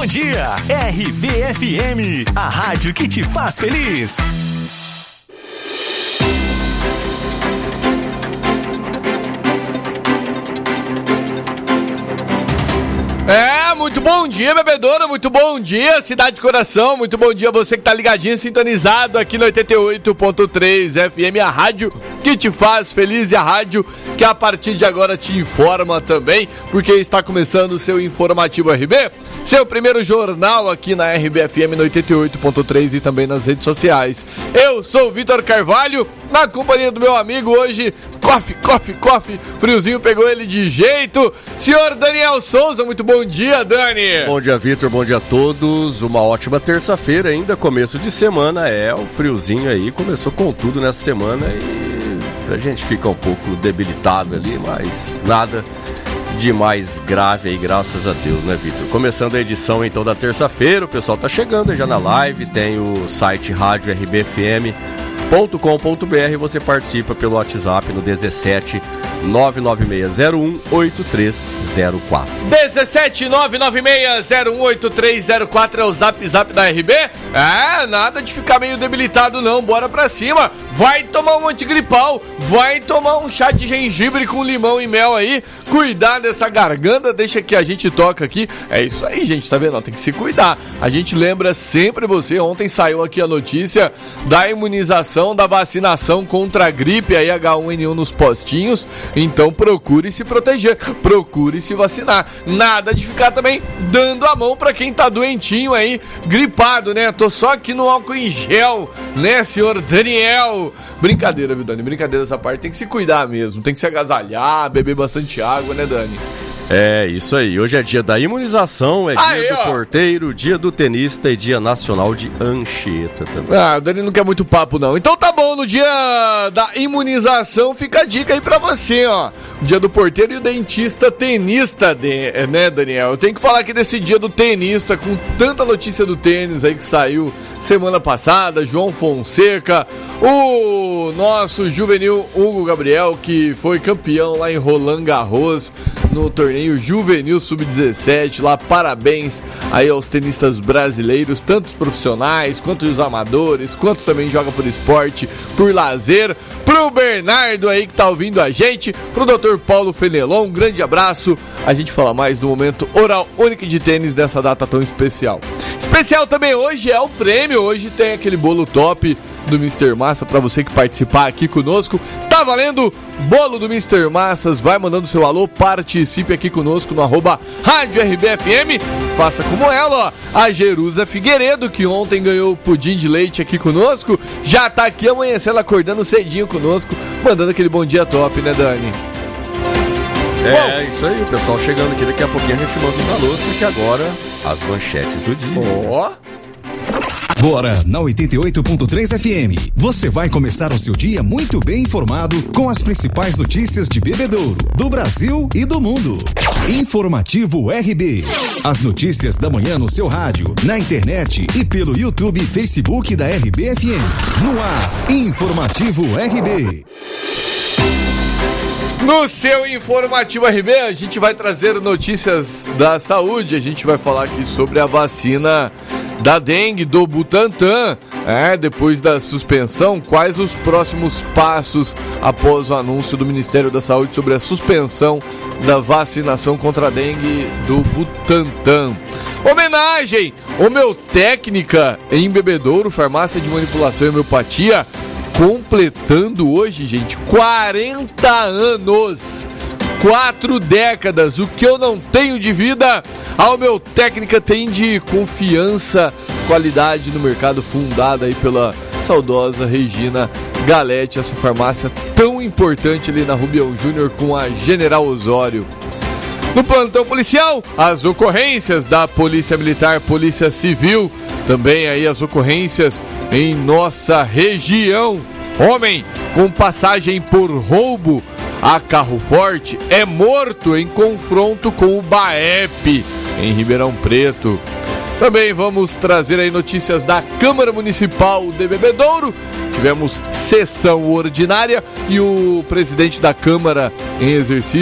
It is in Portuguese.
dia. RBFM, a rádio que te faz feliz. Muito bom dia, bebedouro, muito bom dia, Cidade de Coração, muito bom dia você que tá ligadinho, sintonizado aqui no 88.3 FM, a rádio que te faz feliz e a rádio que a partir de agora te informa também, porque está começando o seu Informativo RB, seu primeiro jornal aqui na RBFM no 88.3 e também nas redes sociais. Eu sou o Vitor Carvalho, na companhia do meu amigo hoje, coffee, friozinho pegou ele de jeito, senhor Daniel Souza, muito bom dia, Dani. Bom dia, Vitor, bom dia a todos, uma ótima terça-feira ainda, começo de semana, o friozinho aí começou com tudo nessa semana e a gente fica um pouco debilitado ali, mas nada de mais grave aí, graças a Deus, né, Vitor? Começando a edição então da terça-feira, o pessoal tá chegando já na live, tem o site rádio rbfm.com.br, você participa pelo WhatsApp no 17 99601 8304. 17 99601 8304 é o zap da RB. Nada de ficar meio debilitado não, bora pra cima. Vai tomar um antigripal, vai tomar um chá de gengibre com limão e mel aí, cuidar dessa garganta, deixa que a gente toca aqui. É isso aí, gente, tá vendo? Tem que se cuidar. A gente lembra sempre você, ontem saiu aqui a notícia da imunização, da vacinação contra a gripe aí H1N1 nos postinhos, então procure se proteger, procure se vacinar. Nada de ficar também dando a mão pra quem tá doentinho aí, gripado, né? Tô só aqui no álcool em gel, né, senhor Daniel? Brincadeira, viu, Dani? Brincadeira essa parte, tem que se cuidar mesmo, tem que se agasalhar, beber bastante água, né, Dani? É, isso aí. Hoje é dia da imunização, dia do porteiro, dia do tenista e dia nacional de Anchieta também. O Dani não quer muito papo, não. Então tá bom, no dia da imunização fica a dica aí pra você, ó. O dia do porteiro e o dentista tenista, né, Daniel? Eu tenho que falar aqui desse dia do tenista, com tanta notícia do tênis aí que saiu semana passada, João Fonseca, o nosso juvenil Hugo Gabriel, que foi campeão lá em Roland Garros, no torneio Juvenil Sub-17, lá parabéns aí aos tenistas brasileiros, tanto os profissionais, quanto os amadores, quanto também joga por esporte, por lazer, pro Bernardo aí que tá ouvindo a gente, pro Dr. Paulo Fenelon, um grande abraço, a gente fala mais do momento Oral Único de tênis dessa data tão especial. Especial também hoje é o prêmio, hoje tem aquele bolo top do Mr. Massa para você que participar aqui conosco. Tá valendo bolo do Mr. Massas, vai mandando seu alô, participe aqui conosco no @Rádio RBFM. Faça como ela, ó, a Jerusa Figueiredo, que ontem ganhou o pudim de leite aqui conosco, já tá aqui amanhecendo, acordando cedinho conosco, mandando aquele bom dia top, né, Dani? Isso aí, o pessoal chegando aqui, daqui a pouquinho a gente manda os alôs, porque agora as manchetes do dia. Agora, na 88.3 FM, você vai começar o seu dia muito bem informado com as principais notícias de Bebedouro, do Brasil e do mundo. Informativo RB. As notícias da manhã no seu rádio, na internet e pelo YouTube e Facebook da RBFM. No ar, Informativo RB. No seu Informativo RB, a gente vai trazer notícias da saúde, a gente vai falar aqui sobre a vacina da dengue do Butantan. Depois da suspensão, quais os próximos passos após o anúncio do Ministério da Saúde sobre a suspensão da vacinação contra a dengue do Butantan? Homenagem homeotécnica em Bebedouro, farmácia de manipulação e homeopatia, completando hoje, gente, 40 anos, 4 décadas. O que eu não tenho de vida, a homeotécnica tem de confiança, qualidade no mercado, fundada aí pela saudosa Regina Galete, essa farmácia tão importante ali na Rubião Júnior com a General Osório. No plantão policial, as ocorrências da Polícia Militar, Polícia Civil, também aí as ocorrências em nossa região. Homem com passagem por roubo a carro forte é morto em confronto com o BAEP em Ribeirão Preto. Também vamos trazer aí notícias da Câmara Municipal de Bebedouro. Tivemos sessão ordinária e o presidente da Câmara em exercício